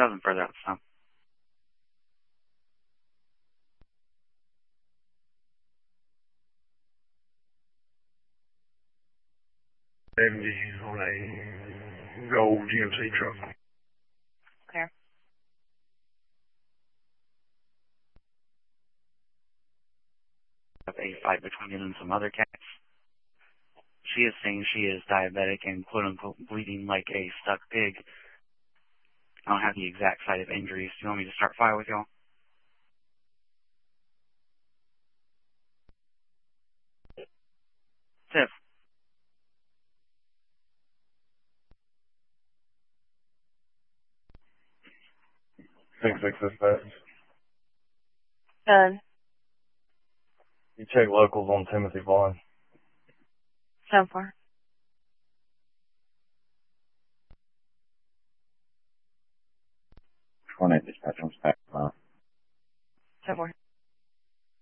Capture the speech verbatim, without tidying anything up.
Nothing further out the stump. seventy on a gold G M C truck. Okay. A fight between it and some other cats. She is saying she is diabetic and quote-unquote bleeding like a stuck pig. I don't have the exact site of injuries. Do you want me to start fire with y'all? Tiff. Six six dispatch. Done. You check locals on Timothy Vaughn. So far. twenty dispatch on stack.